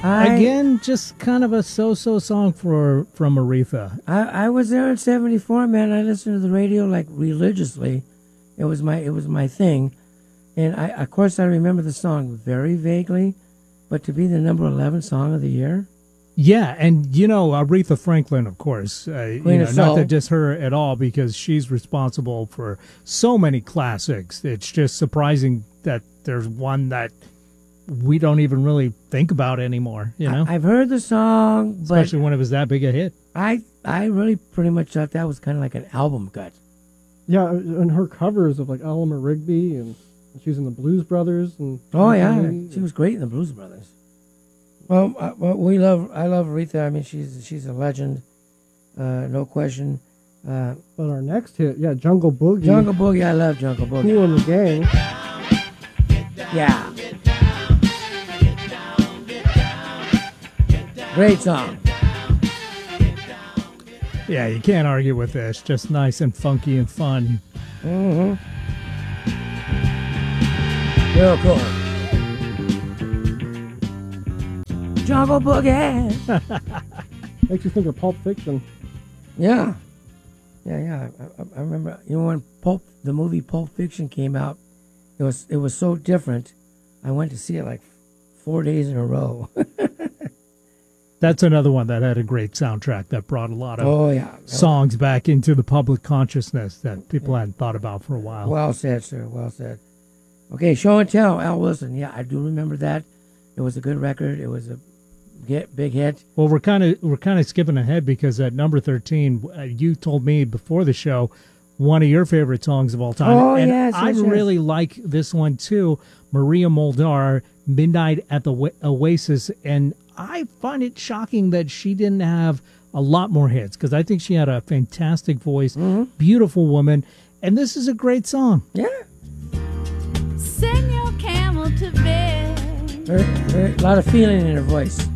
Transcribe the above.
Again, just kind of a so-so song from Aretha. I was there in '74, man. I listened to the radio like religiously. It was my thing, and of course I remember the song very vaguely, but to be the number 11 song of the year. Yeah, and Aretha Franklin, of course, not to diss her at all, because she's responsible for so many classics. It's just surprising that there's one that we don't even really think about anymore. I've heard the song, but especially when it was that big a hit. I really pretty much thought that was kind of like an album cut. Yeah, and her covers of like Eleanor Rigby, and she was in the Blues Brothers, and she was great in the Blues Brothers. Well, I love Aretha. I mean, she's a legend, no question. But our next hit, Jungle Boogie. Jungle Boogie, I love Jungle Boogie. Kool and the Gang. Yeah. Great song. Yeah, you can't argue with this. Just nice and funky and fun. Mm-hmm. Real cool. Jungle Boogie. Makes you think of Pulp Fiction. Yeah. I remember, when the movie Pulp Fiction came out, it was so different. I went to see it like 4 days in a row. That's another one that had a great soundtrack that brought a lot of songs back into the public consciousness that people hadn't thought about for a while. Well said, sir. Well said. Okay, Show and Tell, Al Wilson. Yeah, I do remember that. It was a good record. It was a big hit. Well, we're kind of skipping ahead, because at number 13, you told me before the show one of your favorite songs of all time. Oh, and yes. I really like this one too, Maria Muldaur, Midnight at the Oasis, and I find it shocking that she didn't have a lot more hits, because I think she had a fantastic voice, beautiful woman, and this is a great song. Yeah. Send your camel to bed. A lot of feeling in her voice.